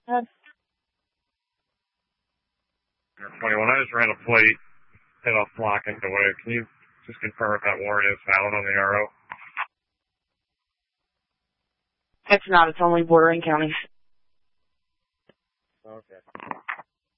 21, I just ran a plate, hit off block into wave. Can you just confirm if that warrant is valid on the RO? It's not. It's only bordering counties. Okay.